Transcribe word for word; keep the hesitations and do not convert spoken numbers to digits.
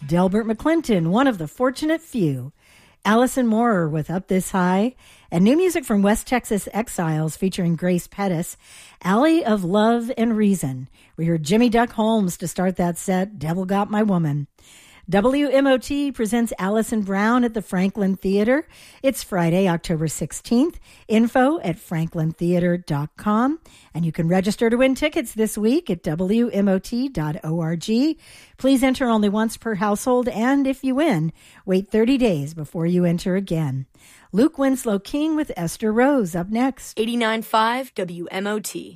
Delbert McClinton, One of the Fortunate Few. Allison Moorer with Up This High. And new music from West Texas Exiles featuring Grace Pettis, Alley of Love and Reason. We heard Jimmy Duck Holmes to start that set, Devil Got My Woman. W M O T presents Allison Brown at the Franklin Theater. It's Friday, October sixteenth. Info at franklin theater dot com. And you can register to win tickets this week at w m o t dot org. Please enter only once per household, and if you win, wait thirty days before you enter again. Luke Winslow King with Esther Rose up next. eighty-nine point five W M O T.